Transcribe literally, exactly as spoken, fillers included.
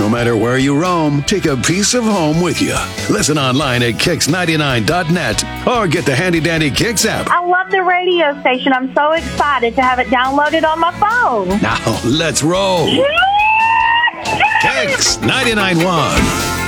No matter where you roam, take a piece of home with you. Listen online at kicks ninety-nine dot net or get the handy dandy Kicks app. I love the radio station. I'm so excited to have it downloaded on my phone. Now, let's roll. Kicks ninety-nine point one.